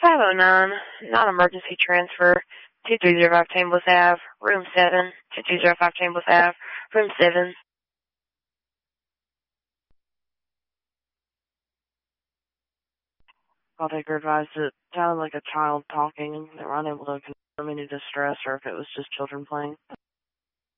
509, non-emergency transfer, 2305 Chambliss Ave, room 7, 2205 Chambliss Ave, room 7. Call taker advised it sounded like a child talking. They were unable to confirm any distress or if it was just children playing.